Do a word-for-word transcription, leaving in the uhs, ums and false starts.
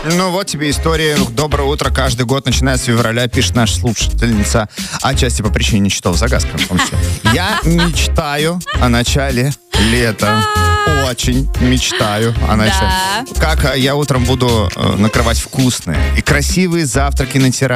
Ну вот тебе история. Доброе утро. Каждый год, начиная с февраля, пишет наша слушательница. Отчасти по причине нечетов загадка. Я мечтаю о начале лета. Очень мечтаю о начале. Да. Как я утром буду э, накрывать вкусные и красивые завтраки на террасе.